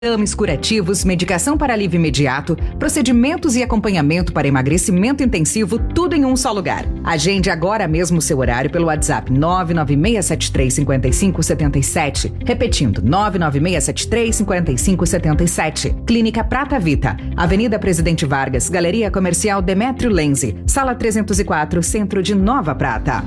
Exames curativos, medicação para alívio imediato, procedimentos e acompanhamento para emagrecimento intensivo, tudo em um só lugar. Agende agora mesmo o seu horário pelo WhatsApp 996735577. Repetindo, 996735577. Clínica Prata Vita, Avenida Presidente Vargas, Galeria Comercial Demétrio Lenze, Sala 304, Centro de Nova Prata.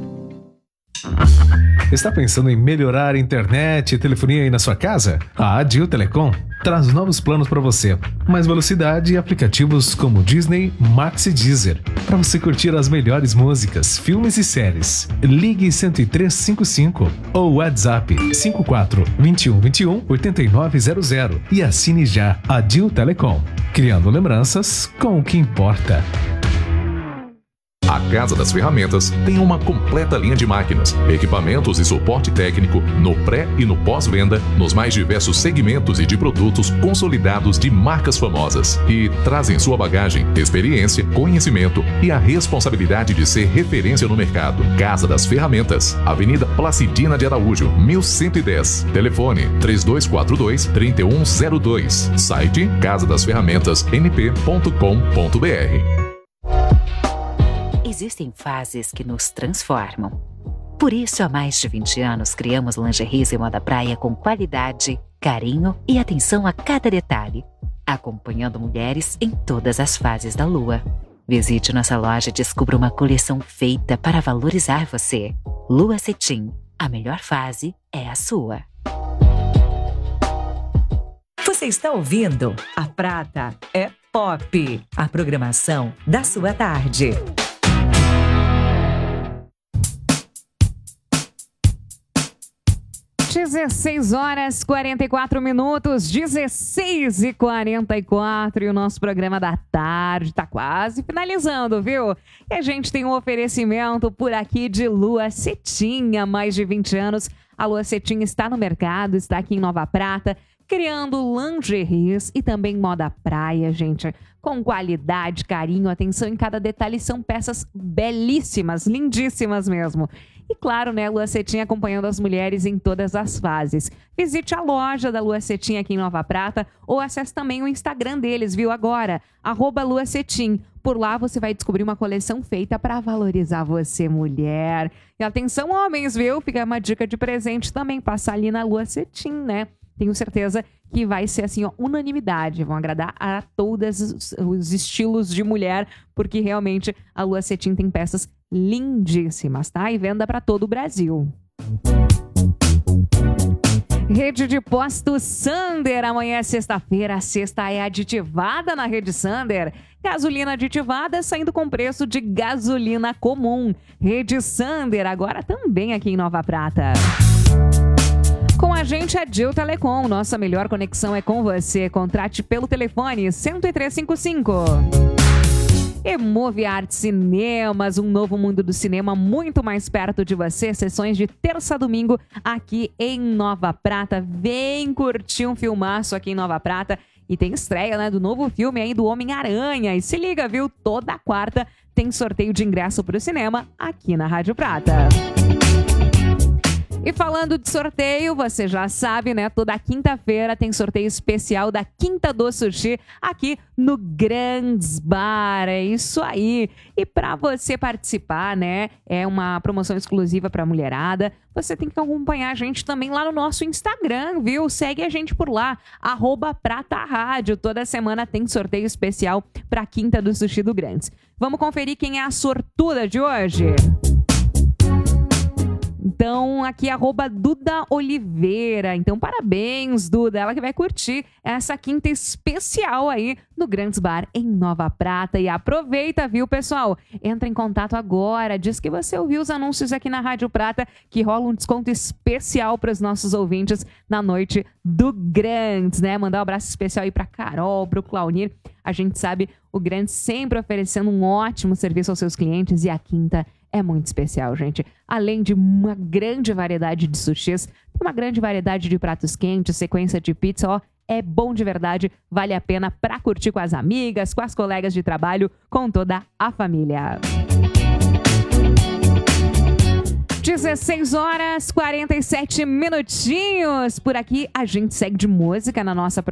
Está pensando em melhorar a internet e telefonia aí na sua casa? A Adil Telecom traz novos planos para você. Mais velocidade e aplicativos como Disney, Max e Deezer, para você curtir as melhores músicas, filmes e séries. Ligue 10355 ou WhatsApp 54 21 21 8900 e assine já Adil Telecom, criando lembranças com o que importa. A Casa das Ferramentas tem uma completa linha de máquinas, equipamentos e suporte técnico no pré e no pós-venda, nos mais diversos segmentos e de produtos consolidados de marcas famosas. E traz em sua bagagem experiência, conhecimento e a responsabilidade de ser referência no mercado. Casa das Ferramentas, Avenida Placidina de Araújo, 1110. Telefone 3242-3102. Site casadasferramentasmp.com.br. Existem fases que nos transformam. Por isso, há mais de 20 anos, criamos lingeries e moda praia com qualidade, carinho e atenção a cada detalhe, acompanhando mulheres em todas as fases da lua. Visite nossa loja e descubra uma coleção feita para valorizar você. Lua Cetim, a melhor fase é a sua. Você está ouvindo A Prata é Pop, a programação da sua tarde. 16h44, 16h44, e o nosso programa da tarde está quase finalizando, viu? E a gente tem um oferecimento por aqui de Lua Cetim, há mais de 20 anos. A Lua Cetim está no mercado, está aqui em Nova Prata, criando lingeries e também moda praia, gente, com qualidade, carinho, atenção em cada detalhe. São peças belíssimas, lindíssimas mesmo. E claro, né, Lua Cetim acompanhando as mulheres em todas as fases. Visite a loja da Lua Cetim aqui em Nova Prata ou acesse também o Instagram deles, viu? Agora, @Lua Cetim. Por lá você vai descobrir uma coleção feita para valorizar você, mulher. E atenção, homens, viu? Fica uma dica de presente também, passar ali na Lua Cetim, né? Tenho certeza que vai ser assim, ó, unanimidade. Vão agradar a todos os estilos de mulher, porque realmente a Lua Cetim tem peças lindíssimas, tá? E venda para todo o Brasil. Rede de Postos Sander. Amanhã é sexta-feira. A sexta é aditivada na Rede Sander. Gasolina aditivada saindo com preço de gasolina comum. Rede Sander, agora também aqui em Nova Prata. Com a gente, a Adil Telecom. Nossa melhor conexão é com você. Contrate pelo telefone 10355. E Move Arte Cinemas, um novo mundo do cinema muito mais perto de você. Sessões de terça a domingo aqui em Nova Prata. Vem curtir um filmaço aqui em Nova Prata. E tem estreia, né, do novo filme aí do Homem-Aranha. E se liga, viu? Toda quarta tem sorteio de ingresso para o cinema aqui na Rádio Prata. E falando de sorteio, você já sabe, né? Toda quinta-feira tem sorteio especial da Quinta do Sushi aqui no Grandes Bar. É isso aí. E para você participar, né? É uma promoção exclusiva para mulherada. Você tem que acompanhar a gente também lá no nosso Instagram, viu? Segue a gente por lá, @PrataRádio. Toda semana tem sorteio especial para Quinta do Sushi do Grandes. Vamos conferir quem é a sortuda de hoje? Então, aqui @Duda Oliveira. Então, parabéns, Duda. Ela que vai curtir essa quinta especial aí no Grandes Bar em Nova Prata. E aproveita, viu, pessoal? Entra em contato agora. Diz que você ouviu os anúncios aqui na Rádio Prata, que rola um desconto especial para os nossos ouvintes na noite do Grandes, né? Mandar um abraço especial aí para Carol, para o Claunir. A gente sabe, o Grandes sempre oferecendo um ótimo serviço aos seus clientes, e a quinta é muito especial, gente. Além de uma grande variedade de sushis, tem uma grande variedade de pratos quentes, sequência de pizza, ó. É bom de verdade, vale a pena para curtir com as amigas, com as colegas de trabalho, com toda a família. 16 horas 47 minutinhos. Por aqui a gente segue de música na nossa